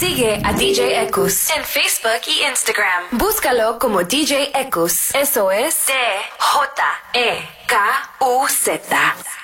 Sigue a DJ Ekus en Facebook y Instagram. Búscalo como DJ Ekus. Eso es DJEKUZ.